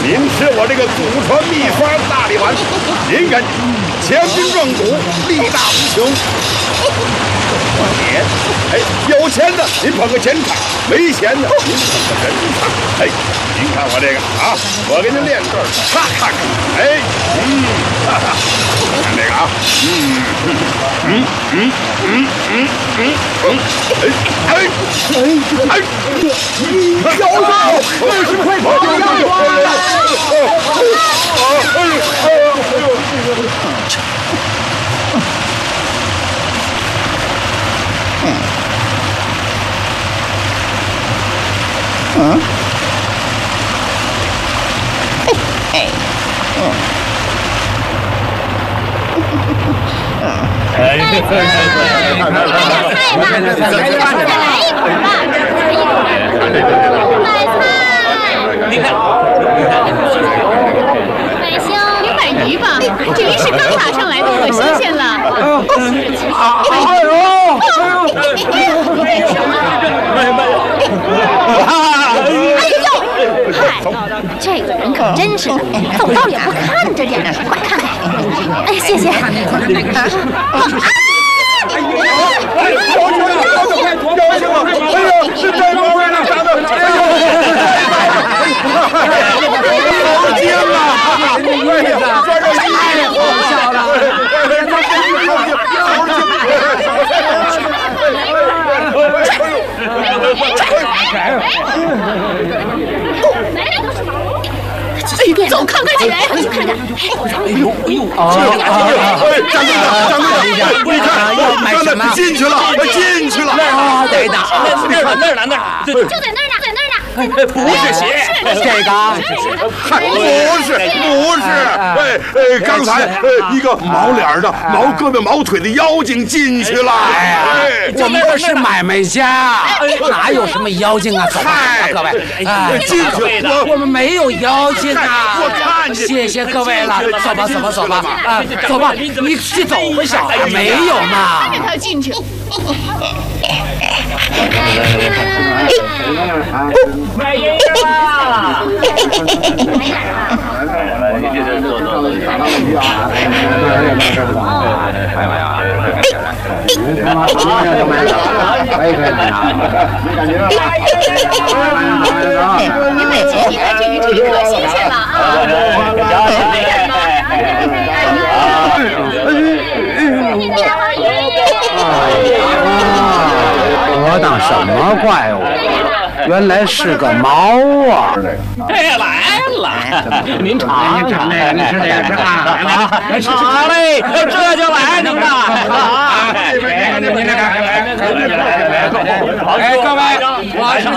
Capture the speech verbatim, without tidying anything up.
您吃我这个祖传秘方大力丸，您赶紧强筋壮骨，力大无穷。钱，哎，有钱的您捧个钱场，没钱的您捧个人场。哎，您看我这个啊，我给您练这儿，咔咔咔，哎，嗯，哈哈，看这个啊，嗯嗯嗯嗯嗯嗯嗯，哎哎哎哎，小子，二十块跑呀！嗯，哎哎，嗯，哎，太慢了，再来一会儿吧，买菜，你看，买香，你买鱼吧，这鱼是刚打上来的，可新鲜了。哎呦！嗨，这个人可真是的，走道也不看着点儿，快看看！哎，谢谢。啊！哎呦！哎呦！高兴了，高兴了，高兴了！哎呦，是这方面的啥的？哎呦！好惊啊！哎呀，太好笑了！哎，走，看看起来，去看看。哎呦哎呦！哎，掌柜的，掌柜的，你看，要买什么？进去了，进去了。啊，对的，那儿呢，那儿呢，那儿，就在那儿呢，在那儿呢。不是鞋，这个，嗨，不是，不是，哎哎，刚才呃一个毛脸的、毛胳膊、毛腿的妖精进去了。哎， 我们这是买卖家，哪有什么妖精啊？走吧，各位， 哎，进去， 我我们没有妖精啊。 我看见， 谢谢各位了，走吧，走吧，走吧，啊，走吧，你去走一下，没有嘛。 让他进去。 买烟啦！ 你买几几来这鱼，这鱼可新鲜了我当什么怪物？原来是个猫啊！ 哎，来了，您尝尝， 你吃这个吃啊！ 好嘞，这就来您的。 哎，各位，我。